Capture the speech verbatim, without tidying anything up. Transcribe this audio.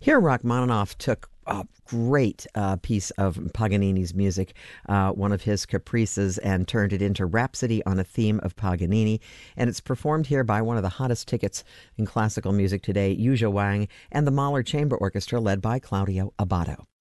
Here, Rachmaninoff took a great uh, piece of Paganini's music, uh, one of his caprices, and turned it into Rhapsody on a Theme of Paganini. And it's performed here by one of the hottest tickets in classical music today, Yuzha Wang, and the Mahler Chamber Orchestra led by Claudio Abbado.